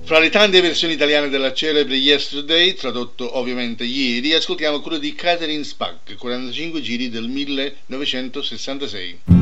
Fra le tante versioni italiane della celebre Yesterday, tradotto ovviamente ieri, ascoltiamo quello di Catherine Spack, 45 giri del 1966.